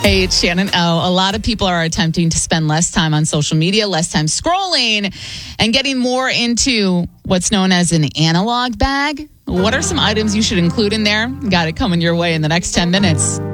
Hey, it's Shannon O. A lot of people are attempting to spend less time on social media, less time scrolling, and getting more into what's known as an analog bag. What are some items you should include in there? Got it coming your way in the next 10 minutes.